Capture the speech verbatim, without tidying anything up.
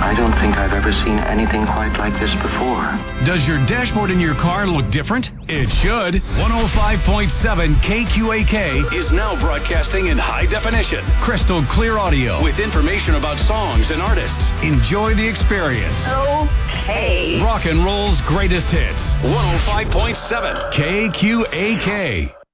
I don't think I've ever seen anything quite like this before. Does your dashboard in your car look different? It should. one oh five point seven K Q A K is now broadcasting in high definition. Crystal clear audio with information about songs and artists. Enjoy the experience. Okay. Rock and roll's greatest hits. one oh five point seven K Q A K.